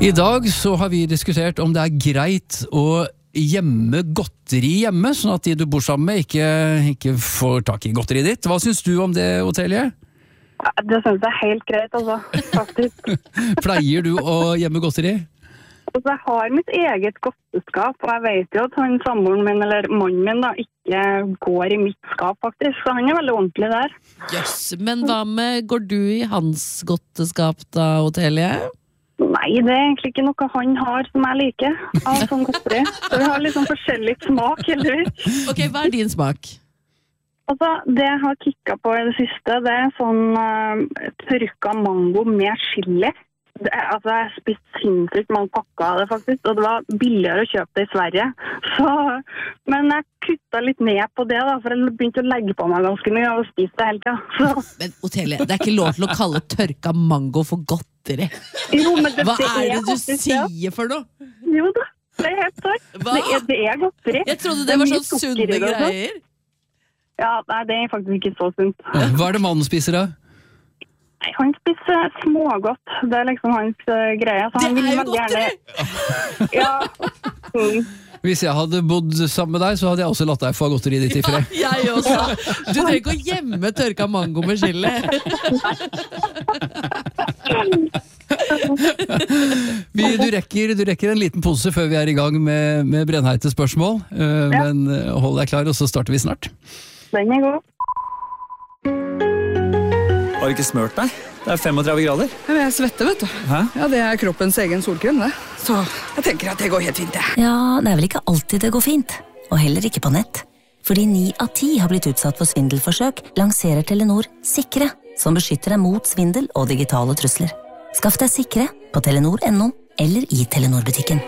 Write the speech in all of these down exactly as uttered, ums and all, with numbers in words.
I dag så har vi diskutert om det er greit å gjemme godteri hjemme, sånn at de du bor sammen med ikke, ikke får tak i godteriet ditt. Hva synes du om det, Otelie? Det synes jeg er helt greit, altså, faktisk. Pleier du å gjemme godteri? Altså, jeg har mitt eget godteskap, og jeg vet jo at han samboeren min, eller mannen min da, ikke går i mitt skap, faktisk. Så han er veldig ordentlig der. Yes. Men hva med, går du i hans godteskap da, Otelie? Nei, det er egentlig ikke noe han har som jeg liker av sånn godteri. Så vi har liksom forskjellig smak, eller? Ok, hva er din smak? Altså, det jeg har kikket på i det siste, det er sånn uh, tørka mango med chili. Det er, altså, jeg har spist sinnssykt mange pakker av det faktisk, og det var billigere å kjøpe det i Sverige. Så, men jeg kuttet litt ned på det da, for jeg begynte å legge på meg ganske mye og spise det hele tiden. Så. Men Otelie, det er ikke lov til å kalle tørka mango for godteri. Jo, men det, Hva det er det du faktisk, sier for noe? Jo da, det er helt sant. Det er, det er godteri. Jeg trodde det, det var sånn sunne greier. Ja, nei, det er faktisk ikke så sunt. Hva er det mannen spiser da? Nei, han spiser smågodt. Det er liksom hans uh, greie. Så han det er jo godteri! Gjerne... Ja. Mm. Hvis jeg hadde bodd sammen med deg, så hadde jeg også latt deg få godteriet ditt i fred. Ja, jeg også. Du trenger ikke å gjemme tørka mango med chili. vi, du, rekker, du rekker en liten pose før vi er i gang med, med brennheite spørsmål, uh, ja. Men uh, hold deg klar, og så starter vi snart. Den er god. Har du ikke smørt deg? Det er femogtredve grader. Jeg svetter, vet du. Hæ? Ja, det er kroppens egen solkrem, det. Så jeg tenker at det går helt fint, det. Ja, det er vel ikke alltid det går fint. Og heller ikke på nett. Fordi ni av ti har blitt utsatt for svindelforsøk, lanserer Telenor Sikre, som beskytter deg mot svindel og digitale trusler. Skaff deg Sikre på telenor punktum no eller i Telenor-butikken.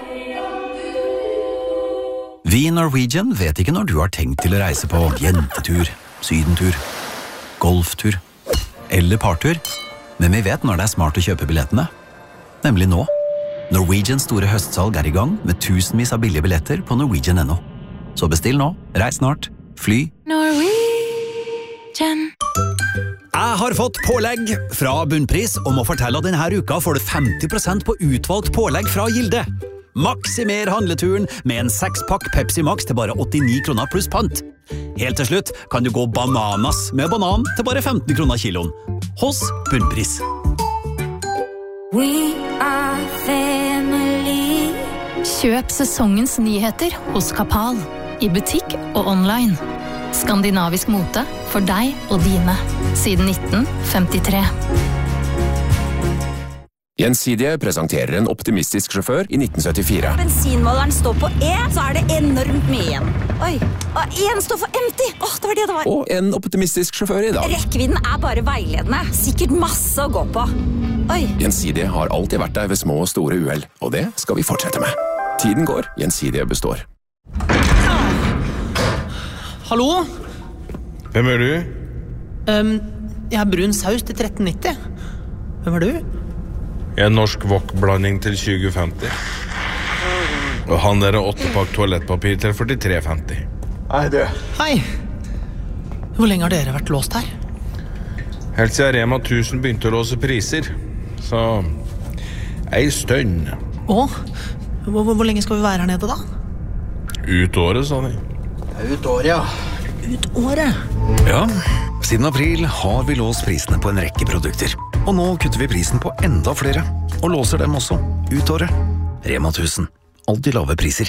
Vi i Norwegian vet ikke når du har tenkt til å reise på jentetur, sydentur, golftur eller partur, men vi vet når det er smart å kjøpe billettene. Nemlig nå. Norwegians store høstsalg er i gang med tusenvis av billige billetter på norwegian punktum no. Så bestill nå, reis snart, fly. Norwegian. Jeg har fått pålegg fra Bunnpris om å fortelle at denne uka får du femti prosent på utvalgt pålegg fra Gilde. Maksimer handleturen med en sekspakk Pepsi Max til bare åttini kroner pluss pant. Helt til slutt kan du gå bananas med banan til bare femten kroner kiloen. Hos Bunnpris. We are family. Kjøp sesongens nyheter hos Kapal. I butikk og online. Skandinavisk mote for deg og dine. Siden nitten femtitre. Gjensidige presenterer en optimistisk sjåfør i nitten syttifire. Bensinmåleren står på E, så er det enormt mye igjen. Oi, og en står for empty. Åh, det var det det var. Og en optimistisk sjåfør i dag. Rekkevidden er bare veiledende. Sikkert masse å gå på. Oi. Gjensidige har alltid vært der ved små og store uheld, og det skal vi fortsette med. Tiden går, Gjensidige består. Hallo? Hvem er du? Um, jeg har brun saus til tretten nitti. Hvem er du? Jeg er norsk wok-blanding til tjue femti. Og han der er åttepakk toalettpapir til førtitre femti. Hei, du. Hei. Hvor lenge har dere vært låst her? Helt siden Rema tusen begynte å låse priser. Så ei stønn. Å? Hvor, hvor lenge skal vi være her nede da? Ut året, sa de. Ut året, ja. Ut året? Ja, siden april har vi låst prisene på en rekke produkter. Og nå kutter vi prisen på enda flere, og låser dem også ut året. Rema tusen. Alltid lave priser.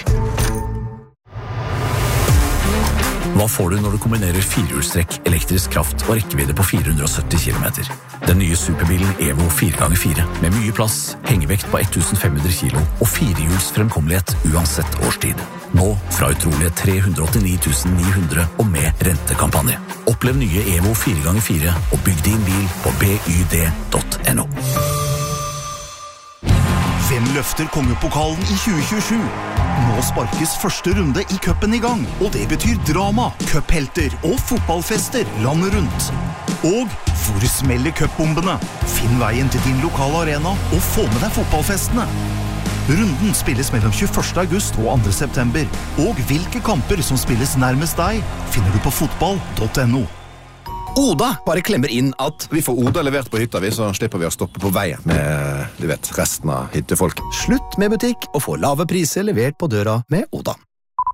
Hva får du når du kombinerer firehjulstrekk, elektrisk kraft og rekkevidde på fire hundre og sytti kilometer? Den nye superbilen Evo fire ganger fire, med mye plass, hengevekt på femten hundre kilo og firehjuls fremkommelighet uansett årstid. Nå fra utrolige tre hundre og åttini tusen ni hundre og med rentekampanje. Opplev nye Evo fire ganger fire og bygg din bil på byd punktum no. Hvem løfter kongepokalen i tjue tjuesju? Nå sparkes første runde i cupen i gang, og det betyr drama, cuphelter og fotballfester landet rundt. Og hvor smeller cupbombene? Finn veien til din lokale arena og få med deg fotballfestene. Runden spilles mellom tjueførste august og andre september, og hvilke kamper som spilles nærmest deg finner du på fotball punktum no. Oda bare klemmer inn at vi får Oda levert på hytta, vi, så slipper vi å stoppe på veien med, du vet, resten av hyttefolk. Slutt med butikk og få lave priser levert på døra med Oda.